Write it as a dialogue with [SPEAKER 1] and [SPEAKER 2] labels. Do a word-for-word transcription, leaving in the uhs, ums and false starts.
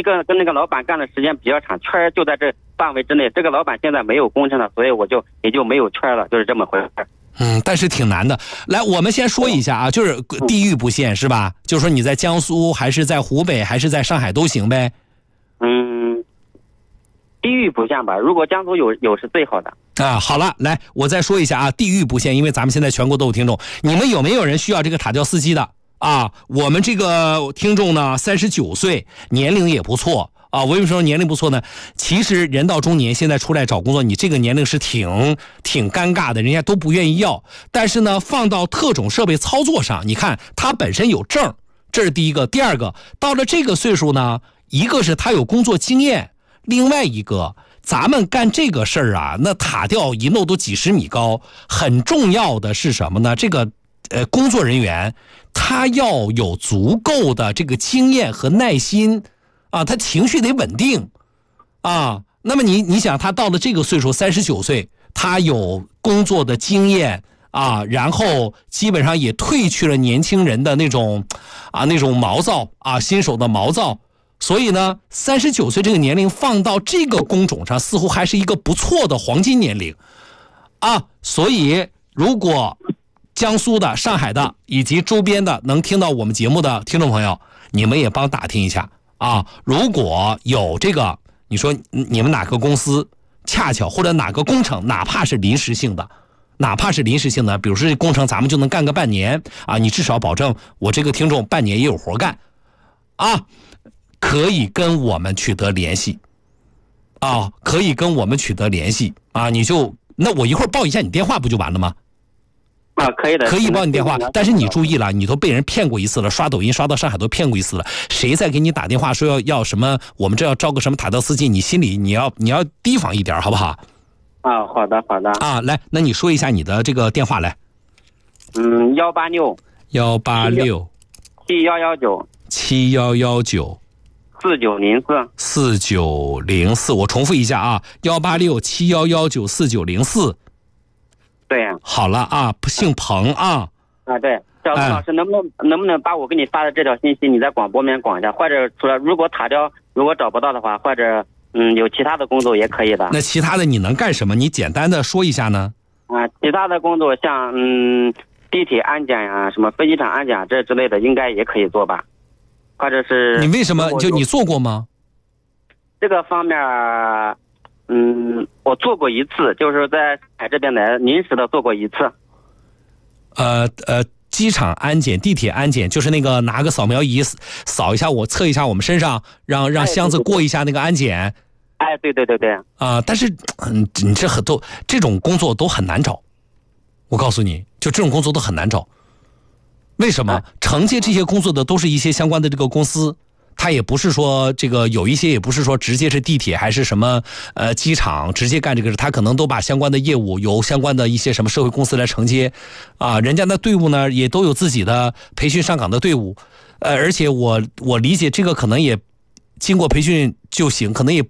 [SPEAKER 1] 个跟那个老板干的时间比较长，圈就在这范围之内。这个老板现在没有工程了，所以我就也就没有圈了，就是这么回事。
[SPEAKER 2] 嗯，但是挺难的。来，我们先说一下啊，就是地域不限是吧？就是说你在江苏还是在湖北还是在上海都行呗。
[SPEAKER 1] 嗯，地域不限吧，如果江苏有有是最好的。
[SPEAKER 2] 啊，好了，来，我再说一下啊，地域不限，因为咱们现在全国都有听众，你们有没有人需要这个塔吊司机的啊？我们这个听众呢，三十九岁，年龄也不错。啊，我为什么说年龄不错呢？其实人到中年，现在出来找工作，你这个年龄是挺挺尴尬的，人家都不愿意要。但是呢，放到特种设备操作上，你看他本身有证，这是第一个。第二个，到了这个岁数呢，一个是他有工作经验，另外一个，咱们干这个事儿啊，那塔吊一弄都几十米高，很重要的是什么呢？这个呃，工作人员他要有足够的这个经验和耐心。啊，他情绪得稳定，啊，那么你你想，他到了这个岁数，三十九岁，他有工作的经验啊，然后基本上也褪去了年轻人的那种啊那种毛躁啊，新手的毛躁，所以呢，三十九岁这个年龄放到这个工种上，似乎还是一个不错的黄金年龄啊。所以，如果江苏的、上海的以及周边的能听到我们节目的听众朋友，你们也帮打听一下。啊，如果有这个，你说你们哪个公司恰巧或者哪个工程，哪怕是临时性的，哪怕是临时性的，比如说这工程咱们就能干个半年啊，你至少保证我这个听众半年也有活干啊，可以跟我们取得联系啊，可以跟我们取得联系啊，你就那我一会儿报一下你电话不就完了吗？
[SPEAKER 1] 啊，可以的，
[SPEAKER 2] 可以报你电话，但是你注意了，你都被人骗过一次了，刷抖音刷到上海都骗过一次了。谁再给你打电话说要要什么，我们这要招个什么塔吊司机，你心里你要你要提防一点，好不好？
[SPEAKER 1] 啊，好的好的。
[SPEAKER 2] 啊，来，那你说一下你的这个电话来。
[SPEAKER 1] 嗯，幺八六
[SPEAKER 2] 幺八六
[SPEAKER 1] 七幺幺九
[SPEAKER 2] 七幺幺九
[SPEAKER 1] 四九零四
[SPEAKER 2] 四九零四，我重复一下啊，幺八六七幺幺九四九零四。
[SPEAKER 1] 对，
[SPEAKER 2] 好了啊，姓彭啊。
[SPEAKER 1] 啊，对，小宋老师，能不能能不能把我给你发的这条信息你在广播里面广一下，或者除了如果塔吊如果找不到的话，或者嗯有其他的工作也可以的。
[SPEAKER 2] 那其他的你能干什么？你简单的说一下呢？
[SPEAKER 1] 啊，其他的工作像嗯地铁安检呀、什么飞机场安检这之类的，应该也可以做吧？或者是
[SPEAKER 2] 你为什么就你做过吗？
[SPEAKER 1] 这个方面。嗯，我做过一次，就是在海这边来临时的做过一次。
[SPEAKER 2] 呃呃，机场安检、地铁安检，就是那个拿个扫描仪扫一下我，测一下我们身上，让让箱子过一下那个安检。
[SPEAKER 1] 哎，对对对对。
[SPEAKER 2] 啊、呃，但是嗯，你这很都这种工作都很难找，我告诉你，就这种工作都很难找。为什么？承接这些工作的都是一些相关的这个公司。他也不是说这个有一些也不是说直接是地铁还是什么呃机场直接干这个事，他可能都把相关的业务由相关的一些什么社会公司来承接啊，人家的队伍呢也都有自己的培训上岗的队伍，呃，而且我我理解这个可能也经过培训就行，可能也